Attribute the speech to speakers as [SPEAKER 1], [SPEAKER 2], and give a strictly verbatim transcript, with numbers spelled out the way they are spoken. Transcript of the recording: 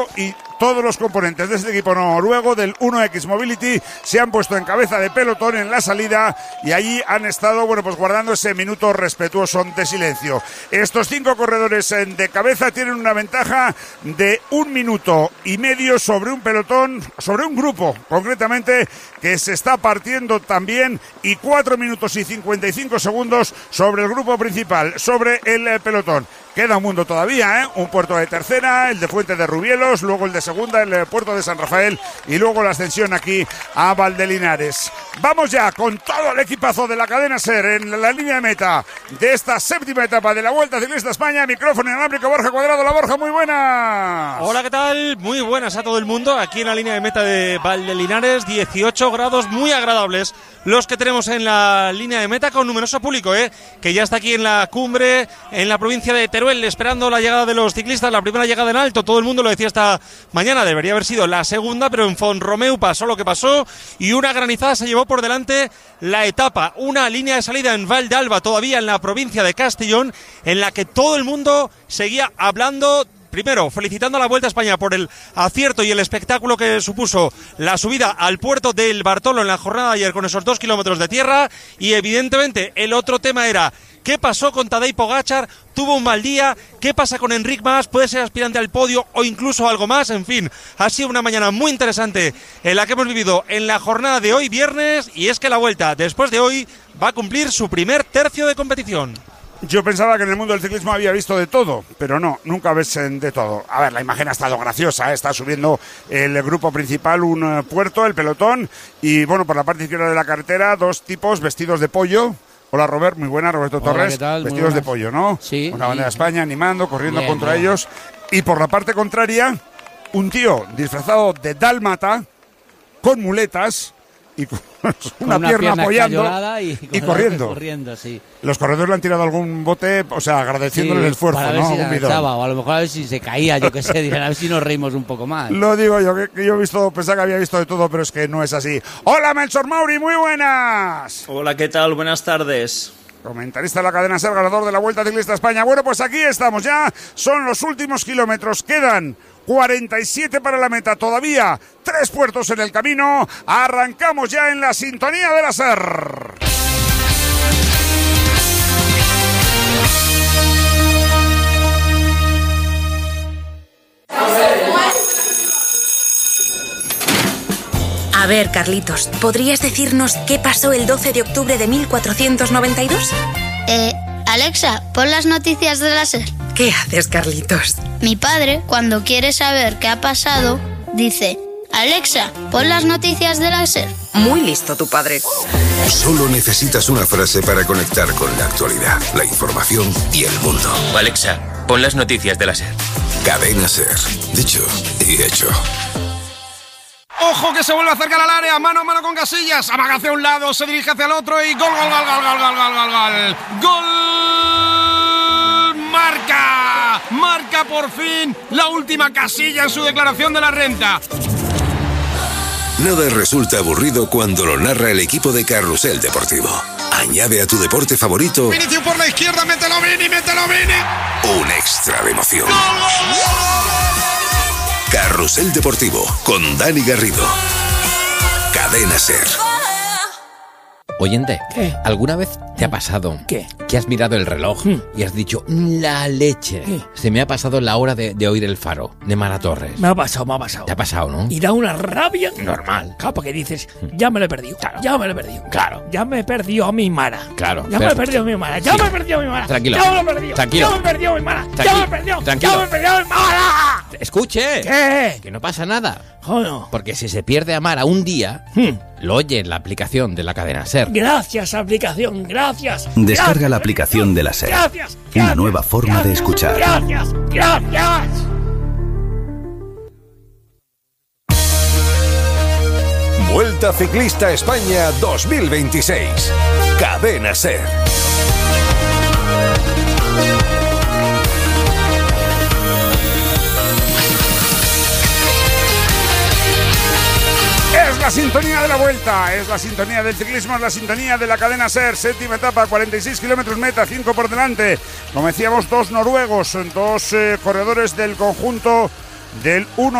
[SPEAKER 1] y todos los componentes de este equipo noruego del uno equis Mobility se han puesto en cabeza de pelotón en la salida y allí han estado, bueno, pues guardando ese minuto respetuoso de silencio. Estos cinco corredores de cabeza tienen una ventaja de un minuto y medio sobre un pelotón, sobre un grupo concretamente que se está partiendo también, y cuatro minutos y cincuenta y cinco segundos sobre el grupo principal, sobre el pelotón. Queda un mundo todavía, ¿eh? Un puerto de tercera, el de Fuente de Rubielos, luego el de segunda, el puerto de San Rafael y luego la ascensión aquí a Valdelinares. Vamos ya con todo el equipazo de la cadena SER en la línea de meta de esta séptima etapa de la Vuelta Ciclista España. Micrófono inalámbrico, Borja Cuadrado. La Borja, muy buenas.
[SPEAKER 2] Hola, ¿qué tal? Muy buenas a todo el mundo. Aquí en la línea de meta de Valdelinares, dieciocho grados muy agradables los que tenemos en la línea de meta, con numeroso público, ¿eh? Que ya está aquí en la cumbre, en la provincia de Teruel, esperando la llegada de los ciclistas, la primera llegada en alto. Todo el mundo lo decía esta mañana, debería haber sido la segunda, pero en Font-Romeu pasó lo que pasó y una granizada se llevó por delante la etapa. Una línea de salida en Val d'Alba, todavía en la provincia de Castellón, en la que todo el mundo seguía hablando. Primero, felicitando a la Vuelta a España por el acierto y el espectáculo que supuso la subida al puerto del Bartolo en la jornada de ayer con esos dos kilómetros de tierra. Y evidentemente el otro tema era: ¿qué pasó con Tadej Pogačar? Tuvo un mal día. ¿Qué pasa con Enric Mas? ¿Puede ser aspirante al podio o incluso algo más? En fin, ha sido una mañana muy interesante en la que hemos vivido en la jornada de hoy, viernes. Y es que la Vuelta, después de hoy, va a cumplir su primer tercio de competición.
[SPEAKER 1] Yo pensaba que en el mundo del ciclismo había visto de todo, pero no, nunca ves de todo. A ver, la imagen ha estado graciosa, ¿eh? Está subiendo el grupo principal un puerto, el pelotón, y bueno, por la parte izquierda de la carretera, dos tipos vestidos de pollo. Hola, Robert, muy buena, Roberto
[SPEAKER 3] Hola,
[SPEAKER 1] Torres,
[SPEAKER 3] ¿qué tal?
[SPEAKER 1] vestidos de pollo, ¿no?
[SPEAKER 3] Sí.
[SPEAKER 1] Una bandera de España animando, corriendo
[SPEAKER 3] Bien,
[SPEAKER 1] contra
[SPEAKER 3] bien.
[SPEAKER 1] ellos. Y por la parte contraria, un tío disfrazado de dálmata, con muletas y con una,
[SPEAKER 3] una
[SPEAKER 1] pierna,
[SPEAKER 3] pierna
[SPEAKER 1] apoyando
[SPEAKER 3] y,
[SPEAKER 1] y corriendo.
[SPEAKER 3] corriendo sí.
[SPEAKER 1] Los corredores le han tirado algún bote, o sea, agradeciéndole
[SPEAKER 3] Sí,
[SPEAKER 1] el esfuerzo,
[SPEAKER 3] para ver
[SPEAKER 1] ¿no?
[SPEAKER 3] si se
[SPEAKER 1] Un bidón.
[SPEAKER 3] agachaba, o a lo mejor a ver si se caía, yo qué sé, dirán, a ver si nos reímos un poco más.
[SPEAKER 1] Lo digo yo, que, que yo he visto, pensaba que había visto de todo, pero es que no es así. Hola, Melchor Mauri, muy buenas.
[SPEAKER 4] Hola, ¿qué tal? Buenas tardes.
[SPEAKER 1] Comentarista de la cadena SER, ganador de la Vuelta Ciclista España. Bueno, pues aquí estamos ya, son los últimos kilómetros, quedan cuarenta y siete para la meta, todavía tres puertos en el camino. Arrancamos ya en la sintonía de la SER.
[SPEAKER 5] A ver, Carlitos, ¿podrías decirnos qué pasó el doce de octubre de mil cuatrocientos noventa y dos?
[SPEAKER 6] Eh, Alexa, pon las noticias de la SER.
[SPEAKER 5] ¿Qué haces, Carlitos?
[SPEAKER 6] Mi padre, cuando quiere saber qué ha pasado, dice: Alexa, pon las noticias de la SER.
[SPEAKER 5] Muy listo tu padre.
[SPEAKER 7] Solo necesitas una frase para conectar con la actualidad, la información y el mundo.
[SPEAKER 8] Alexa, pon las noticias de la SER.
[SPEAKER 7] Cadena SER. Dicho y hecho.
[SPEAKER 9] Ojo que se vuelve a acercar al área, mano a mano con Casillas, amaga hacia un lado, se dirige hacia el otro y gol, gol, gol, gol, gol, gol, gol, gol, gol, gol, marca, marca por fin la última Casilla en su declaración de la renta.
[SPEAKER 7] Nada resulta aburrido cuando lo narra el equipo de Carrusel Deportivo. Añade a tu deporte favorito
[SPEAKER 9] Vinicius por la izquierda, mételo Vini, mételo Vini.
[SPEAKER 7] un extra de emoción.
[SPEAKER 9] ¡Gol, gol, gol!
[SPEAKER 7] Carrusel Deportivo con Dani Garrido. Cadena SER.
[SPEAKER 10] Oyente,
[SPEAKER 3] ¿qué?
[SPEAKER 10] ¿Alguna vez te ha pasado
[SPEAKER 3] ¿Qué?
[SPEAKER 10] que has mirado el reloj
[SPEAKER 3] ¿Mm?
[SPEAKER 10] y has dicho, la leche?
[SPEAKER 3] ¿Qué?
[SPEAKER 10] Se me ha pasado la hora de, de oír el faro de Mara Torres.
[SPEAKER 3] Me ha pasado, me ha pasado.
[SPEAKER 10] ¿Te ha pasado, no?
[SPEAKER 3] Y da una rabia.
[SPEAKER 10] Normal.
[SPEAKER 3] Claro, porque dices, ya me lo he perdido.
[SPEAKER 10] Claro.
[SPEAKER 3] Ya me lo he perdido.
[SPEAKER 10] Claro.
[SPEAKER 3] Ya me he perdido a mi Mara.
[SPEAKER 10] Claro.
[SPEAKER 3] Ya
[SPEAKER 10] pero-
[SPEAKER 3] me he perdido a mi Mara. Ya
[SPEAKER 10] Sí.
[SPEAKER 3] me he perdido a mi Mara.
[SPEAKER 10] Tranquilo.
[SPEAKER 3] Ya me lo he perdido.
[SPEAKER 10] Tranquilo.
[SPEAKER 3] Ya me he perdido a mi Mara. Ya
[SPEAKER 10] Tranquilo.
[SPEAKER 3] me he perdido.
[SPEAKER 10] Tranquilo.
[SPEAKER 3] Ya me he perdido a mi Mara.
[SPEAKER 10] Escuche.
[SPEAKER 3] ¿Qué?
[SPEAKER 10] Que no pasa nada.
[SPEAKER 3] Joder.
[SPEAKER 10] Porque si se pierde a Mara un día,
[SPEAKER 3] Hmm.
[SPEAKER 10] lo oye en la aplicación de la cadena SER.
[SPEAKER 3] Gracias, aplicación. Gracias.
[SPEAKER 11] Descarga
[SPEAKER 3] Gracias.
[SPEAKER 11] la aplicación de la SER.
[SPEAKER 3] Gracias.
[SPEAKER 11] Una
[SPEAKER 3] gracias,
[SPEAKER 11] nueva forma
[SPEAKER 3] gracias,
[SPEAKER 11] de escuchar.
[SPEAKER 3] Gracias. Gracias.
[SPEAKER 12] Vuelta Ciclista España dos mil veintiséis. Cadena SER.
[SPEAKER 1] Es la sintonía de la Vuelta, es la sintonía del ciclismo, es la sintonía de la cadena SER. Séptima etapa, cuarenta y seis kilómetros meta, cinco por delante. Como decíamos, dos noruegos, dos eh, corredores del conjunto del uno